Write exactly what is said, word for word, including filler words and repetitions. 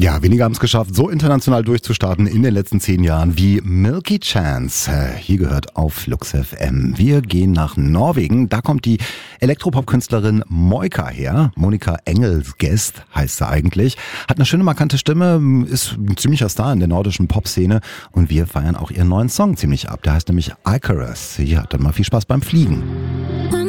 Ja, wenige haben es geschafft, so international durchzustarten in den letzten zehn Jahren wie Milky Chance. Hier gehört auf Flux F M. Wir gehen nach Norwegen. Da kommt die Elektropop-Künstlerin Moika her. Monika Engelsgest heißt sie eigentlich. Hat eine schöne, markante Stimme, ist ein ziemlicher Star in der nordischen Pop-Szene. Und wir feiern auch ihren neuen Song ziemlich ab. Der heißt nämlich Icarus. Hier, dann mal viel Spaß beim Fliegen.